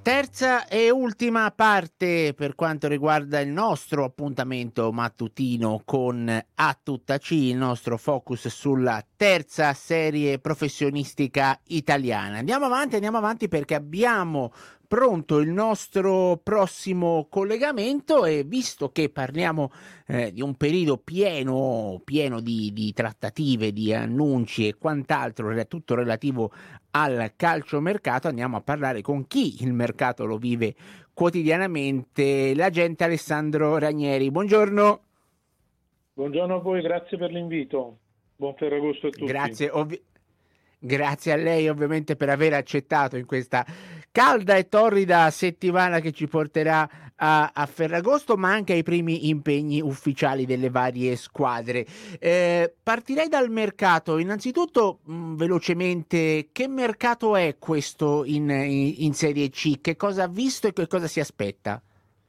Terza e ultima parte per quanto riguarda il nostro appuntamento mattutino con A Tutta C, il nostro focus sulla terza serie professionistica italiana. Andiamo avanti perché abbiamo pronto il nostro prossimo collegamento e visto che parliamo di un periodo pieno di trattative, di annunci e quant'altro, tutto relativo al calciomercato, andiamo a parlare con chi il mercato lo vive quotidianamente, l'agente Alessandro Ranieri. Buongiorno. Buongiorno a voi, grazie per l'invito. Buon Ferragosto a tutti. Grazie a lei ovviamente per aver accettato in questa calda e torrida settimana che ci porterà a Ferragosto, ma anche ai primi impegni ufficiali delle varie squadre. Partirei dal mercato. Innanzitutto, velocemente, che mercato è questo in Serie C? Che cosa ha visto e che cosa si aspetta?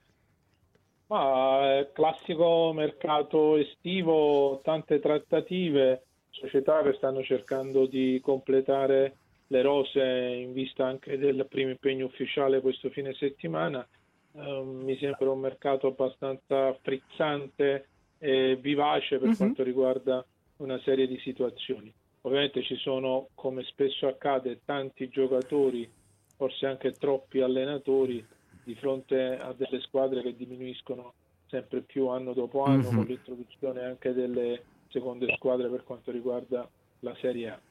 Classico mercato estivo, tante trattative, società che stanno cercando di completare le rose in vista anche del primo impegno ufficiale questo fine settimana. Mi sembra un mercato abbastanza frizzante e vivace per quanto riguarda una serie di situazioni. Ovviamente ci sono, come spesso accade, tanti giocatori, forse anche troppi allenatori di fronte a delle squadre che diminuiscono sempre più anno dopo anno, con l'introduzione anche delle seconde squadre per quanto riguarda la Serie A.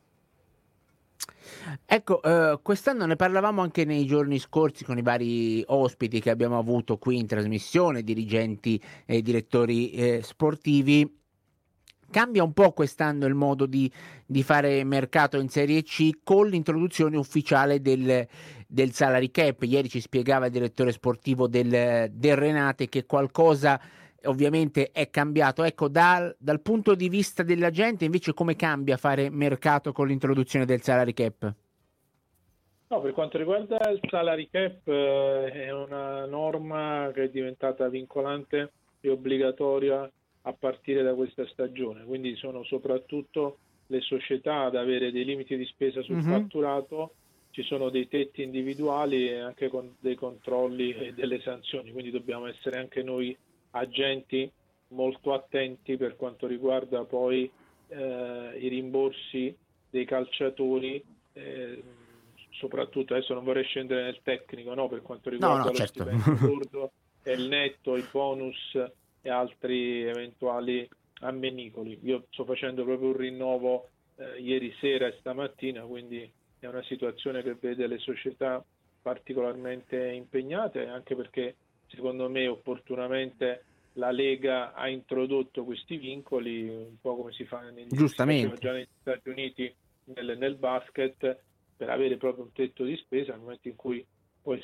Ecco, quest'anno ne parlavamo anche nei giorni scorsi con i vari ospiti che abbiamo avuto qui in trasmissione, dirigenti e direttori sportivi. Cambia un po' quest'anno il modo di fare mercato in Serie C con l'introduzione ufficiale del salary cap. Ieri ci spiegava il direttore sportivo del Renate che qualcosa ovviamente è cambiato. Ecco, dal punto di vista della gente invece come cambia fare mercato con l'introduzione del salary cap? No, per quanto riguarda il salary cap, è una norma che è diventata vincolante e obbligatoria a partire da questa stagione, quindi sono soprattutto le società ad avere dei limiti di spesa sul fatturato, ci sono dei tetti individuali e anche con dei controlli e delle sanzioni, quindi dobbiamo essere anche noi agenti molto attenti per quanto riguarda poi i rimborsi dei calciatori, soprattutto adesso non vorrei scendere nel tecnico, no, per quanto No, riguarda lo certo. stipendio lordo e il netto, i bonus e altri eventuali ammenicoli. Io sto facendo proprio un rinnovo ieri sera e stamattina, quindi è una situazione che vede le società particolarmente impegnate, anche perché secondo me opportunamente la Lega ha introdotto questi vincoli, un po' come si faceva Giustamente. già negli Stati Uniti nel basket, per avere proprio un tetto di spesa. Nel momento in cui poi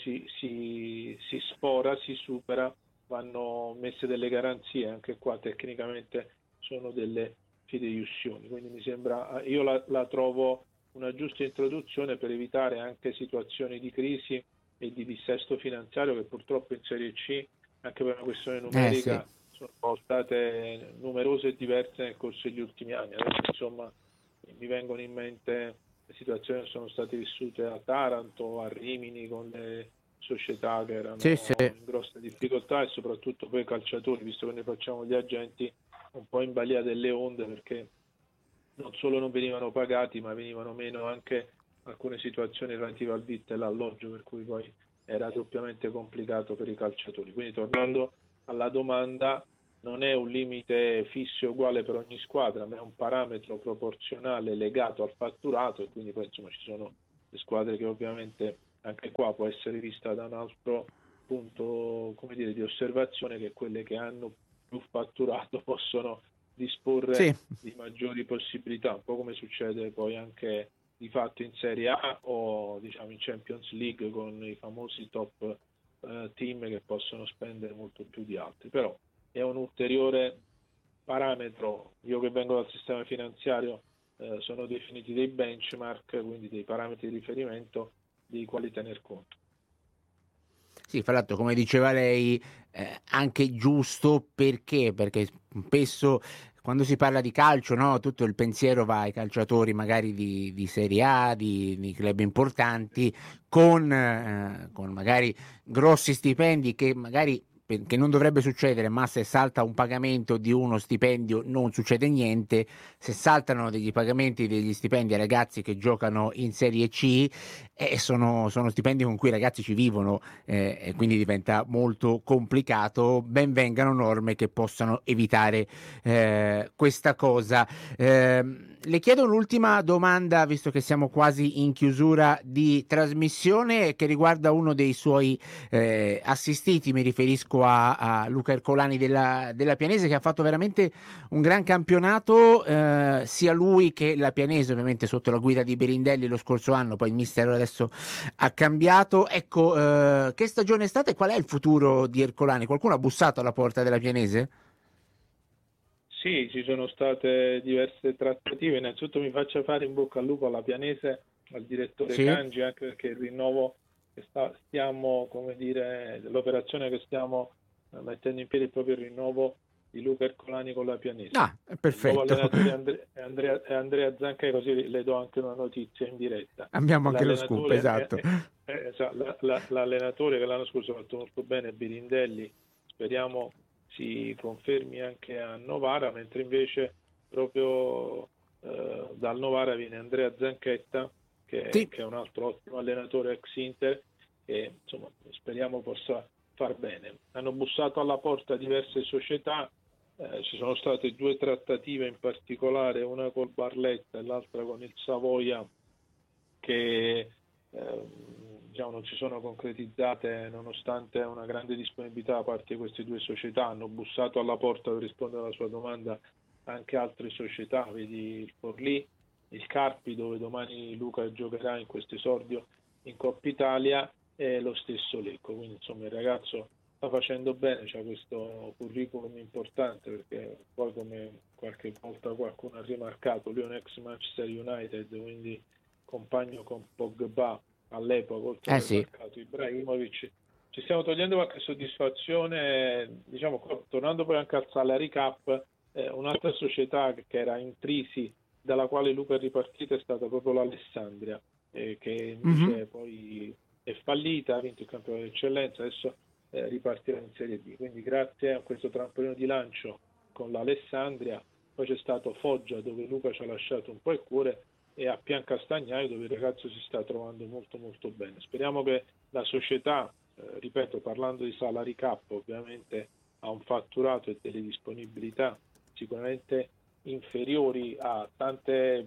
si sfora, si supera, vanno messe delle garanzie, anche qua tecnicamente sono delle fideiussioni, quindi mi sembra, io la trovo una giusta introduzione per evitare anche situazioni di crisi e di dissesto finanziario che purtroppo in Serie C, anche per una questione Sì. numerica, sono state numerose e diverse nel corso degli ultimi anni. Adesso insomma mi vengono in mente le situazioni che sono state vissute a Taranto, a Rimini, con le società che Sì, sì. erano in grossa difficoltà e soprattutto poi i calciatori, visto che ne facciamo gli agenti, un po' in balia delle onde, perché non solo non venivano pagati, ma venivano meno anche alcune situazioni relative al vitto e all'alloggio, per cui poi era doppiamente complicato per i calciatori. Quindi tornando alla domanda, non è un limite fisso e uguale per ogni squadra, ma è un parametro proporzionale legato al fatturato, e quindi poi insomma ci sono le squadre che ovviamente anche qua può essere vista da un altro punto, come dire, di osservazione, che quelle che hanno più fatturato possono disporre Sì. di maggiori possibilità, un po' come succede poi anche di fatto in Serie A o diciamo in Champions League con i famosi top team che possono spendere molto più di altri. Però è un ulteriore parametro. Io che vengo dal sistema finanziario, sono definiti dei benchmark, quindi dei parametri di riferimento dei quali tener conto. Sì, fra l'altro, come diceva lei, anche giusto perché spesso quando si parla di calcio, no, tutto il pensiero va ai calciatori magari di Serie A, di club importanti, con magari grossi stipendi che magari che non dovrebbe succedere, ma se salta un pagamento di uno stipendio non succede niente. Se saltano degli pagamenti degli stipendi ai ragazzi che giocano in Serie C, sono stipendi con cui i ragazzi ci vivono, e quindi diventa molto complicato. Ben vengano norme che possano evitare questa cosa. Le chiedo un'ultima domanda, visto che siamo quasi in chiusura di trasmissione, che riguarda uno dei suoi assistiti. Mi riferisco a Luca Ercolani della Pianese, che ha fatto veramente un gran campionato, sia lui che la Pianese, ovviamente sotto la guida di Berindelli lo scorso anno. Poi il mister adesso ha cambiato. Ecco, che stagione è stata e qual è il futuro di Ercolani? Qualcuno ha bussato alla porta della Pianese? Sì, ci sono state diverse trattative. Innanzitutto mi faccia fare in bocca al lupo alla Pianese, al direttore Sì. Cangi, anche perché il rinnovo che stiamo, come dire, l'operazione che stiamo mettendo in piedi è proprio il rinnovo di Luca Ercolani con la Pianese. Ah, è Il nuovo perfetto. allenatore è Andrea Zancai, così le do anche una notizia in diretta. Abbiamo anche lo scoop, L'allenatore esatto. l'allenatore che l'anno scorso ha fatto molto bene, Birindelli, speriamo si confermi anche a Novara, mentre invece proprio dal Novara viene Andrea Zanchetta, Sì. che è un altro ottimo allenatore ex Inter, e insomma speriamo possa far bene. Hanno bussato alla porta diverse società, ci sono state due trattative in particolare, una col Barletta e l'altra con il Savoia, che diciamo, non si sono concretizzate nonostante una grande disponibilità da parte di queste due società. Hanno bussato alla porta, per rispondere alla sua domanda, anche altre società, vedi il Forlì, il Carpi, dove domani Luca giocherà in questo esordio in Coppa Italia, e lo stesso Lecco. Quindi insomma il ragazzo sta facendo bene, c'ha questo curriculum importante, perché poi, come qualche volta qualcuno ha rimarcato, lui è un ex Manchester United, quindi compagno con Pogba all'epoca, oltre ad aver Sì. marcato Ibrahimovic. Ci stiamo togliendo qualche soddisfazione, diciamo, tornando poi anche al salary cap. Un'altra società che era in crisi, dalla quale Luca è ripartito, è stata proprio l'Alessandria, che invece poi è fallita, ha vinto il campionato di eccellenza, adesso ripartirà in Serie B. Quindi grazie a questo trampolino di lancio con l'Alessandria, poi c'è stato Foggia, dove Luca ci ha lasciato un po' il cuore, e a Piancastagnaio, dove il ragazzo si sta trovando molto molto bene. Speriamo che la società, ripeto, parlando di salary cap, ovviamente ha un fatturato e delle disponibilità sicuramente inferiori a tante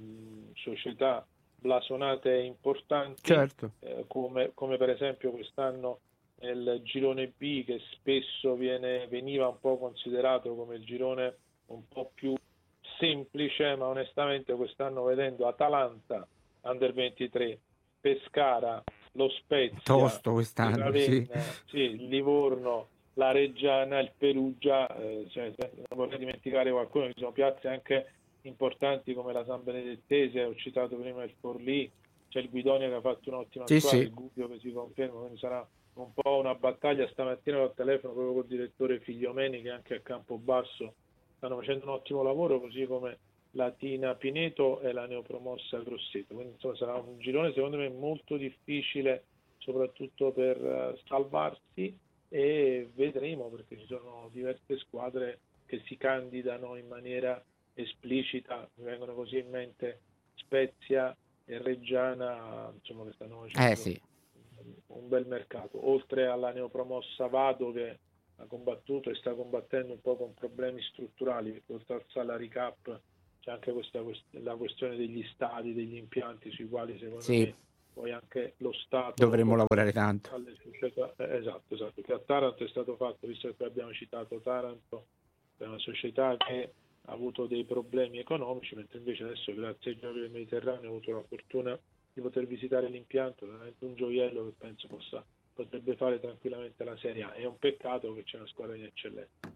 società blasonate e importanti, Certo. come per esempio quest'anno nel girone B, che spesso veniva un po' considerato come il girone un po' più semplice, ma onestamente quest'anno, vedendo Atalanta Under 23, Pescara, lo Spezia, Tosto il quest'anno, sì. Ravenna, sì, il Livorno, la Reggiana, il Perugia, cioè, non vorrei dimenticare qualcuno, ci sono piazze anche importanti come la San Benedettese, ho citato prima il Forlì, c'è il Guidonia che ha fatto un'ottima Sì, squadra, sì. il Gubbio che si conferma, quindi sarà un po' una battaglia. Stamattina al telefono proprio col direttore Figliomeni, che anche a Campobasso stanno facendo un ottimo lavoro, così come la Tina Pineto e la neopromossa Grosseto. Quindi insomma sarà un girone secondo me molto difficile, soprattutto per salvarsi, e vedremo, perché ci sono diverse squadre che si candidano in maniera esplicita, mi vengono così in mente Spezia e Reggiana, insomma, che stanno facendo Sì. un bel mercato, oltre alla neopromossa Vado, che ha combattuto e sta combattendo un po' con problemi strutturali, perché oltre al salary cap c'è anche la questione degli stadi, degli impianti, sui quali secondo Sì, me poi anche lo Stato lo dovremmo porta lavorare tanto. alle società. Esatto, che a Taranto è stato fatto, visto che poi abbiamo citato Taranto, è una società che ha avuto dei problemi economici, mentre invece adesso, grazie ai Giochi del Mediterraneo, ho avuto la fortuna di poter visitare l'impianto, veramente un gioiello che penso potrebbe fare tranquillamente la Serie A. È un peccato che c'è una squadra di eccellenza.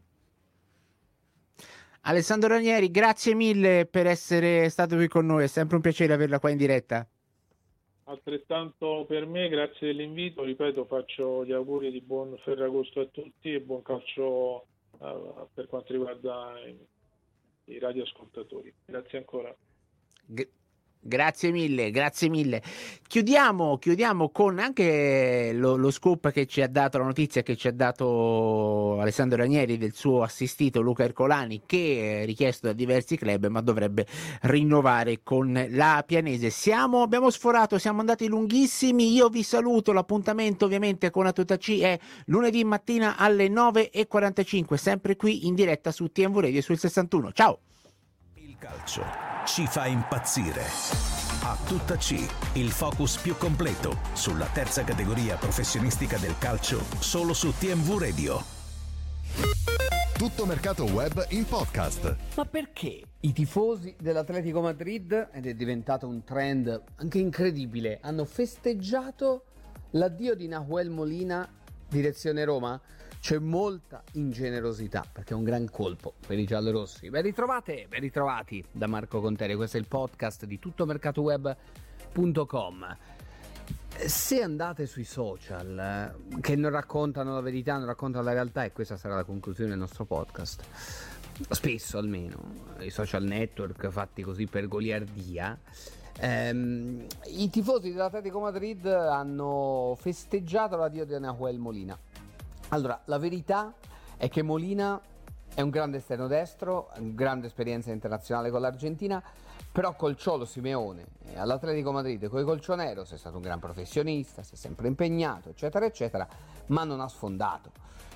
Alessandro Ranieri, grazie mille per essere stato qui con noi, è sempre un piacere averla qua in diretta. Altrettanto per me, grazie dell'invito, ripeto, faccio gli auguri di buon Ferragosto a tutti e buon calcio per quanto riguarda i radioascoltatori. Grazie ancora. Grazie mille, grazie mille. Chiudiamo con anche lo scoop che ci ha dato, la notizia che ci ha dato Alessandro Ranieri del suo assistito Luca Ercolani, che è richiesto da diversi club ma dovrebbe rinnovare con la Pianese. Abbiamo sforato, siamo andati lunghissimi, io vi saluto, l'appuntamento ovviamente con A Tutta C è lunedì mattina alle 9:45, sempre qui in diretta su TMV Radio sul 61. Ciao! Il calcio ci fa impazzire. A Tutta C, il focus più completo sulla terza categoria professionistica del calcio, solo su TMV Radio. Tutto mercato web in podcast. Ma perché i tifosi dell'Atletico Madrid, ed è diventato un trend anche incredibile, hanno festeggiato l'addio di Nahuel Molina direzione Roma? C'è molta ingenerosità, perché è un gran colpo per i giallorossi. Ben ritrovati da Marco Conteri. Questo è il podcast di tuttomercatoweb.com. Se andate sui social che non raccontano la verità, non raccontano la realtà, e questa sarà la conclusione del nostro podcast, spesso almeno, i social network fatti così per goliardia, i tifosi dell'Atletico Madrid hanno festeggiato l'addio di Nahuel Molina. Allora, la verità è che Molina è un grande esterno destro, grande esperienza internazionale con l'Argentina, però col Cholo Simeone all'Atletico Madrid, con i colchoneros, è stato un gran professionista, si è sempre impegnato, eccetera, eccetera, ma non ha sfondato.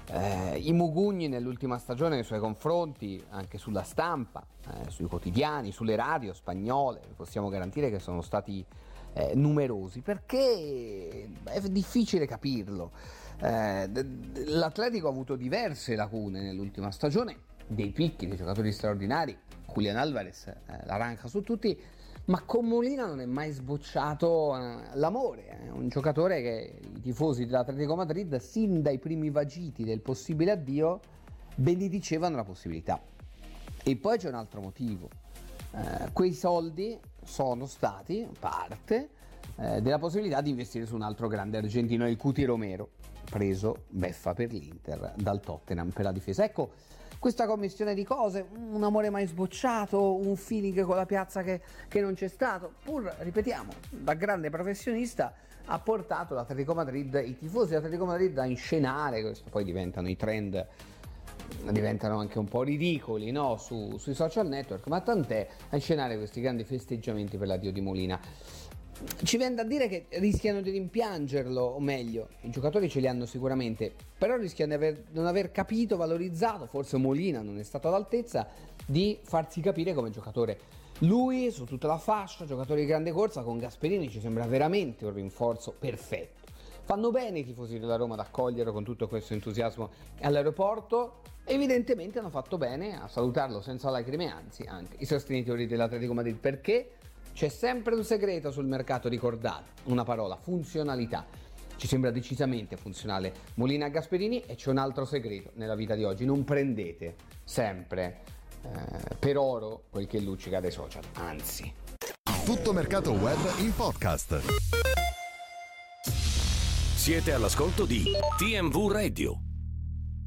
I mugugni nell'ultima stagione nei suoi confronti, anche sulla stampa, sui quotidiani, sulle radio spagnole, possiamo garantire che sono stati numerosi, perché è difficile capirlo. L'Atletico ha avuto diverse lacune nell'ultima stagione, dei picchi, dei giocatori straordinari, Julián Álvarez l'arranca su tutti, ma con Molina non è mai sbocciato l'amore. È un giocatore che i tifosi dell'Atletico Madrid, sin dai primi vagiti del possibile addio, benedicevano la possibilità. E poi c'è un altro motivo: quei soldi sono stati parte della possibilità di investire su un altro grande argentino, il Cuti Romero, preso beffa per l'Inter dal Tottenham per la difesa. Ecco, questa commissione di cose, un amore mai sbocciato, un feeling con la piazza che non c'è stato, pur, ripetiamo, da grande professionista, ha portato l'Atletico Madrid, i tifosi dell'Atletico Madrid, a inscenare, questo poi diventano i trend, diventano anche un po' ridicoli, no? Sui social network, ma tant'è, a inscenare questi grandi festeggiamenti per l'addio di Molina. Ci viene da dire che rischiano di rimpiangerlo, o meglio, i giocatori ce li hanno sicuramente, però rischiano di non aver capito, valorizzato, forse Molina non è stato all'altezza di farsi capire come giocatore. Lui, su tutta la fascia, giocatore di grande corsa, con Gasperini ci sembra veramente un rinforzo perfetto. Fanno bene i tifosi della Roma ad accoglierlo con tutto questo entusiasmo all'aeroporto. Evidentemente hanno fatto bene a salutarlo senza lacrime, anzi anche i sostenitori dell'Atletico Madrid, perché c'è sempre un segreto sul mercato, ricordate, una parola: funzionalità. Ci sembra decisamente funzionale Molina e Gasperini, e c'è un altro segreto nella vita di oggi: non prendete sempre per oro quel che luccica dai social, anzi. Tutto mercato web in podcast. Siete all'ascolto di TMV Radio.